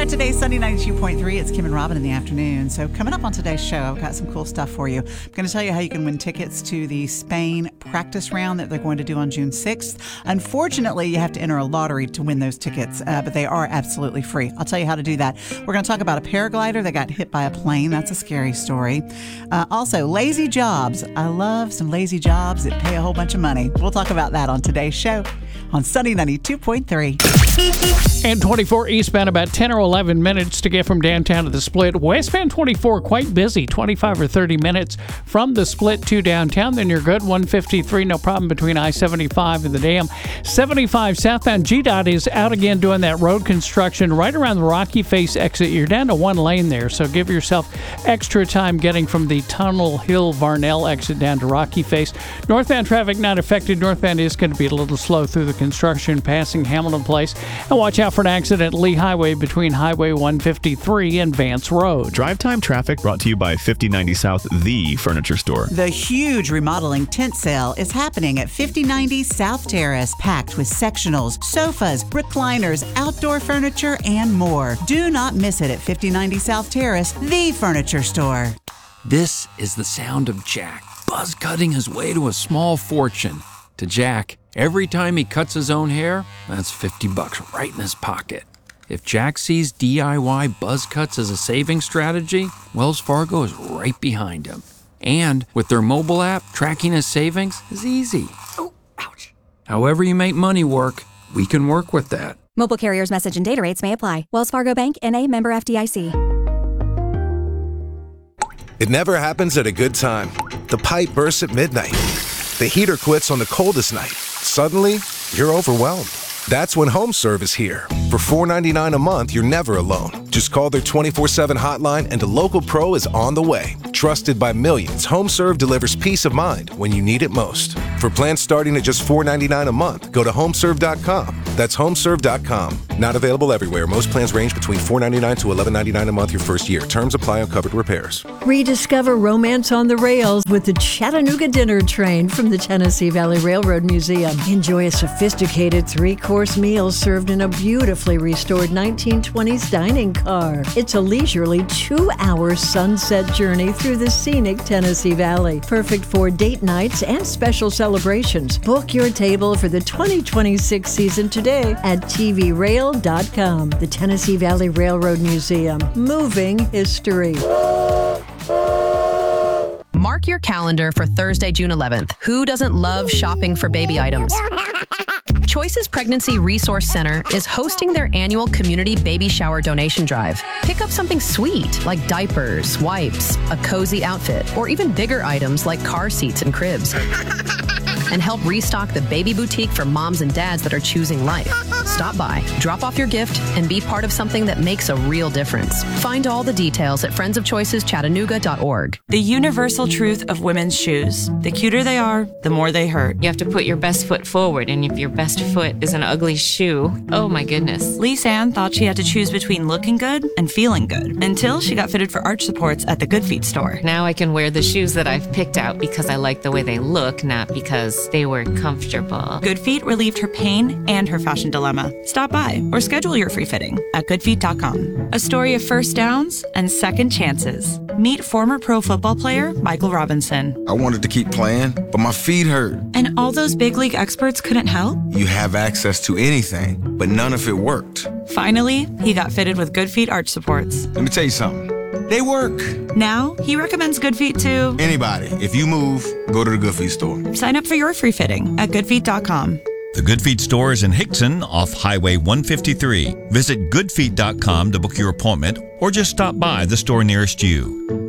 there today's Sunday 92.3. It's Kim and Robin in the afternoon. So coming up on today's show, I've got some cool stuff for you. I'm going to tell you how you can win tickets to the Spain practice round that they're going to do on June 6th. Unfortunately, you have to enter a lottery to win those tickets, but they are absolutely free. I'll tell you how to do that. We're going to talk about a paraglider that got hit by a plane. That's a scary story. Also, lazy jobs. I love some lazy jobs that pay a whole bunch of money. We'll talk about that on today's show on Sunday 92.3. And 24 eastbound, about 10 or 11 minutes to get from downtown to the Split. Westbound 24, quite busy, 25 or 30 minutes from the Split to downtown. Then you're good. 153, no problem between I-75 and the Dam. 75 southbound GDOT is out again doing that road construction right around the Rocky Face exit. You're down to one lane there, so give yourself extra time getting from the Tunnel Hill Varnell exit down to Rocky Face. Northbound traffic not affected. Northbound is going to be a little slow through the construction passing Hamilton Place. And watch out for an accident at Lee Highway between Highway 153 and Vance Road. Drive time traffic brought to you by 5090 South, the furniture store. The huge remodeling tent sale is happening at 5090 South Terrace, packed with sectionals, sofas, recliners, outdoor furniture, and more. Do not miss it at 5090 South Terrace, the furniture store. This is the sound of Jack, buzz cutting his way to a small fortune. To Jack, every time he cuts his own hair, that's $50 right in his pocket. If Jack sees DIY buzz cuts as a saving strategy, Wells Fargo is right behind him. And with their mobile app, tracking his savings is easy. Oh, ouch. However you make money work, we can work with that. Mobile carriers' message and data rates may apply. Wells Fargo Bank, N.A., member FDIC. It never happens at a good time. The pipe bursts at midnight. The heater quits on the coldest night. Suddenly, you're overwhelmed. That's when HomeServe is here. For $4.99 a month, you're never alone. Just call their 24/7 hotline and a local pro is on the way. Trusted by millions, HomeServe delivers peace of mind when you need it most. For plans starting at just $4.99 a month, go to homeserve.com. That's homeserve.com. Not available everywhere. Most plans range between $4.99 to $11.99 a month your first year. Terms apply on covered repairs. Rediscover romance on the rails with the Chattanooga Dinner Train from the Tennessee Valley Railroad Museum. Enjoy a sophisticated three-course meal served in a beautifully restored 1920s dining car. It's a leisurely 2-hour sunset journey through the scenic Tennessee Valley. Perfect for date nights and special celebrations. Book your table for the 2026 season today at tvrail.com. The Tennessee Valley Railroad Museum. Moving history. Mark your calendar for Thursday, June 11th. Who doesn't love shopping for baby items? Choices Pregnancy Resource Center is hosting their annual community baby shower donation drive. Pick up something sweet like diapers, wipes, a cozy outfit, or even bigger items like car seats and cribs. And help restock the baby boutique for moms and dads that are choosing life. Stop by, drop off your gift, and be part of something that makes a real difference. Find all the details at friendsofchoiceschattanooga.org. The universal truth of women's shoes. The cuter they are, the more they hurt. You have to put your best foot forward, and if your best foot is an ugly shoe, oh my goodness. Lisa-Ann thought she had to choose between looking good and feeling good until she got fitted for arch supports at the Good Feet store. Now I can wear the shoes that I've picked out because I like the way they look, not because they were comfortable. Good Feet relieved her pain and her fashion dilemma. Stop by or schedule your free fitting at goodfeet.com. A story of first downs and second chances. Meet former pro football player Michael Robinson. I wanted to keep playing, but my feet hurt. And all those big league experts couldn't help? You have access to anything, but none of it worked. Finally, he got fitted with Good Feet arch supports. Let me tell you something. They work. Now, he recommends Good Feet to anybody. If you move, go to the Good Feet store. Sign up for your free fitting at goodfeet.com. The Good Feet store is in Hickson off Highway 153. Visit goodfeet.com to book your appointment or just stop by the store nearest you.